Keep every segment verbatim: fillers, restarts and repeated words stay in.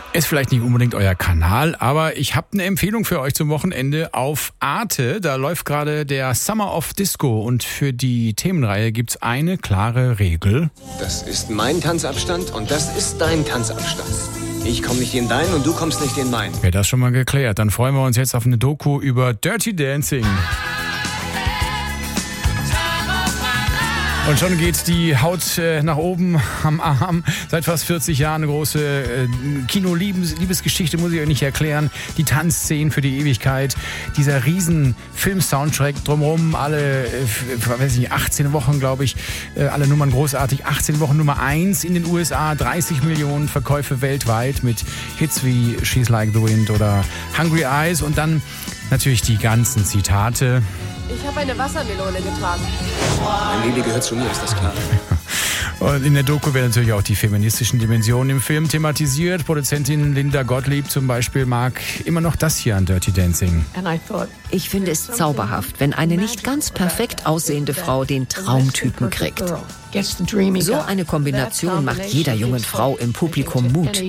Ist vielleicht nicht unbedingt euer Kanal, aber ich habe eine Empfehlung für euch zum Wochenende auf Arte. Da läuft gerade der Summer of Disco und für die Themenreihe gibt's eine klare Regel. Das ist mein Tanzabstand und das ist dein Tanzabstand. Ich komme nicht in deinen und du kommst nicht in meinen. Wäre das schon mal geklärt, dann freuen wir uns jetzt auf eine Doku über Dirty Dancing. Und schon geht die Haut äh, nach oben am Arm. Seit fast vierzig Jahren eine große äh, Kino-Liebesgeschichte, muss ich euch nicht erklären. Die Tanzszenen für die Ewigkeit. Dieser riesen Film-Soundtrack drumherum. Alle, äh, weiß ich nicht, achtzehn Wochen, glaube ich. Äh, alle Nummern großartig. achtzehn Wochen Nummer eins in den U S A. dreißig Millionen Verkäufe weltweit mit Hits wie She's Like the Wind oder Hungry Eyes. Und dann natürlich die ganzen Zitate. Ich habe eine Wassermelone getragen. Mein Baby gehört zu mir, ist das klar? Und in der Doku werden natürlich auch die feministischen Dimensionen im Film thematisiert. Produzentin Linda Gottlieb zum Beispiel mag immer noch das hier an Dirty Dancing. Ich finde es zauberhaft, wenn eine nicht ganz perfekt aussehende Frau den Traumtypen kriegt. So eine Kombination macht jeder jungen Frau im Publikum Mut.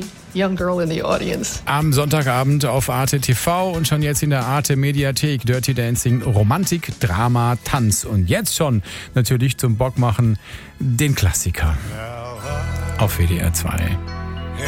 Am Sonntagabend auf Arte T V und schon jetzt in der Arte Mediathek. Dirty Dancing, Romantik, Drama, Tanz. Und jetzt schon natürlich zum Bockmachen den Klassiker auf W D R zwei.